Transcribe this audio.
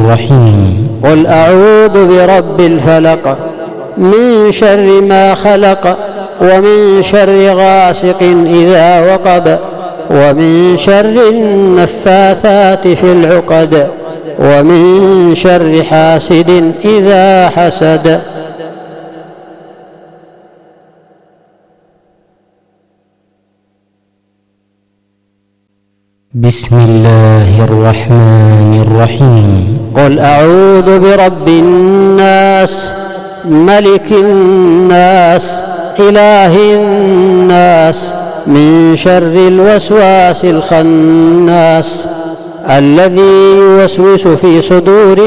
الرحيم. قل أعوذ برب الفلق من شر ما خلق، ومن شر غاسق إذا وقب، ومن شر النفاثات في العقد، ومن شر حاسد إذا حسد. بسم الله الرحمن الرحيم. قل أعوذ برب الناس ملك الناس إله الناس من شر الوسواس الخناس الذي يوسوس في صدور